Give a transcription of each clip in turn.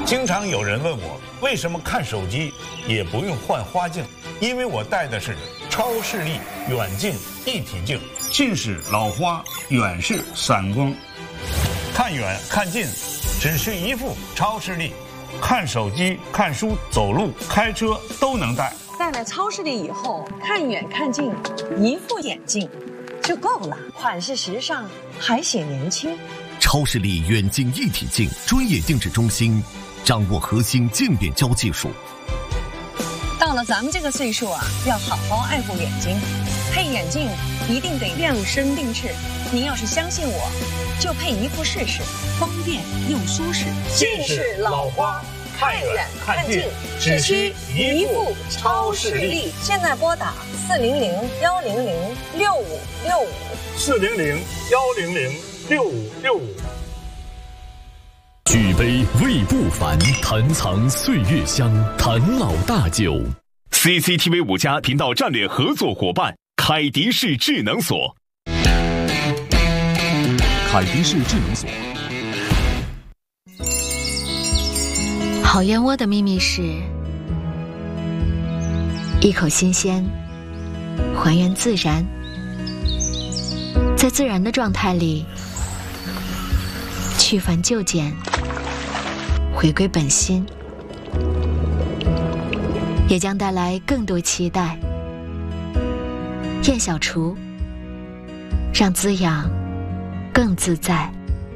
经常有人问我，为什么看手机也不用换花镜？因为我戴的是超视力远近一体镜，近视老花，远视散光，看远看近，只需一副超视力，看手机、看书、走路、开车都能戴。 戴了超视力以后，看远看近，一副眼镜就够了，款式时尚，还显年轻。 超视力远近一体镜专业定制中心，掌握核心渐变焦技术。 到了咱们这个岁数啊，要好好爱护眼睛，配眼镜一定得量身定制。您要是相信我，就配一副试试，方便又舒适。 近视老花，看远看近，只需一副超视力。 现在拨打400-100-6565，400-100-6565。 举杯味不凡，坛藏岁月香，坛老大酒。CCTV 5家频道战略合作伙伴凯迪仕智能锁。凯迪仕智能锁。 好燕窝的秘密是一口新鲜，还原自然，在自然的状态里去繁就简，回归本心，也将带来更多期待。燕小厨，让滋养更自在。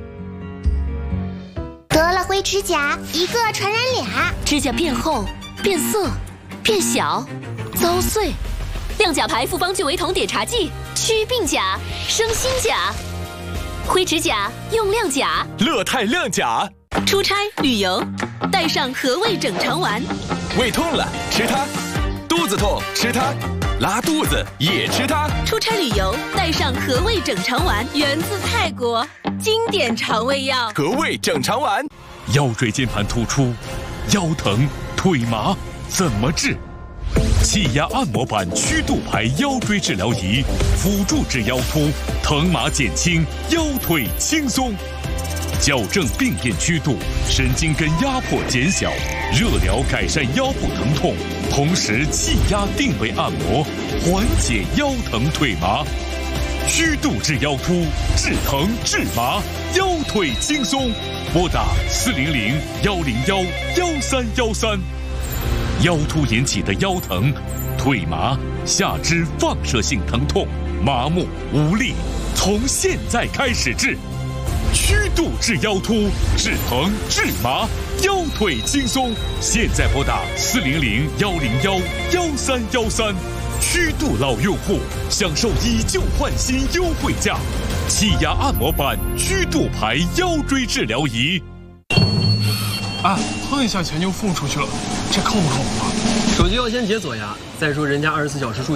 得了灰指甲，一个传染俩， 指甲变厚、变色、变小、遭碎。亮甲牌复方聚维酮碘茶剂，祛病甲，生新甲。灰指甲用亮甲， 乐泰亮甲。 出差旅游，带上和味整肠丸。 胃痛了吃它，肚子痛吃它，拉肚子也吃它。 出差旅游带上和味整肠丸，源自泰国，经典肠胃药。 和味整肠丸。腰椎间盘突出、腰疼、腿麻怎么治？气压按摩板曲度牌腰椎治疗仪，辅助治腰突，疼麻减轻，腰腿轻松。矫正病变曲度，神经根压迫减小，热疗改善腰部疼痛，同时气压定位按摩，缓解腰疼腿麻。曲度治腰突，治疼治麻，腰腿轻松。拨打400-101-1313。腰突引起的腰疼、腿麻、下肢放射性疼痛、麻木、无力，从现在开始治。曲度治腰突，治疼治麻，腰腿轻松。现在拨打400-101-1313。曲度老用户享受以旧换新优惠价，气压按摩板曲度牌腰椎治疗仪。 啊，碰一下钱就付出去了，这靠不靠谱啊？ 手机要先解锁呀。再说人家24小时数